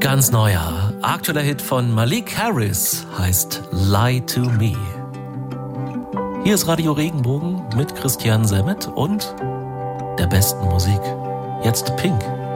ganz neuer, aktueller Hit von Malik Harris heißt Lie to Me. Hier ist Radio Regenbogen mit Christian Semmet und der besten Musik. Jetzt Pink.